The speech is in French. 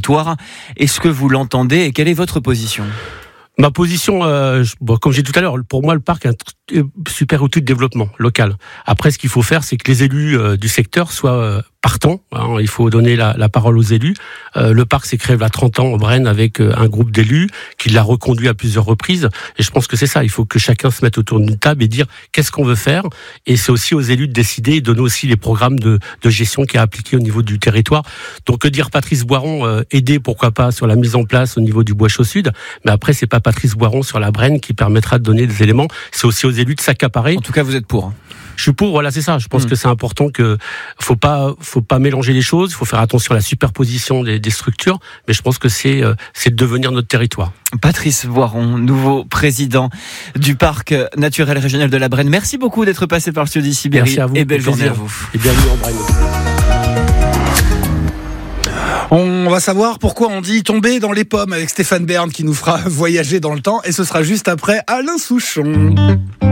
territoire. Est-ce que vous l'entendez et quelle est votre position ? Ma position, comme j'ai dit tout à l'heure, pour moi, le parc est un super outil de développement local. Après, ce qu'il faut faire, c'est que les élus du secteur soient partants. Il faut donner la parole aux élus. Le parc s'est créé il y a 30 ans en Brenne avec un groupe d'élus qui l'a reconduit à plusieurs reprises. Et je pense que c'est ça. Il faut que chacun se mette autour d'une table et dire qu'est-ce qu'on veut faire. Et c'est aussi aux élus de décider et donner aussi les programmes de gestion qui est appliqué au niveau du territoire. Donc, que dire Patrice Boiron, aider, pourquoi pas, sur la mise en place au niveau du Bois Chaud Sud. Mais après, c'est pas Patrice Boiron sur la Brenne qui permettra de donner des éléments. C'est aussi aux élus de s'accaparer. En tout cas, vous êtes pour. Je suis pour, voilà, c'est ça. Je pense que c'est important que faut pas mélanger les choses. Il faut faire attention à la superposition des structures. Mais je pense que c'est de devenir notre territoire. Patrice Boiron, nouveau président du parc naturel régional de la Brenne. Merci beaucoup d'être passé par le studio d'Issybéry. Merci à vous. Et belle journée à vous. Et bienvenue en Brenne. On va savoir pourquoi on dit tomber dans les pommes avec Stéphane Bern qui nous fera voyager dans le temps. Et ce sera juste après Alain Souchon.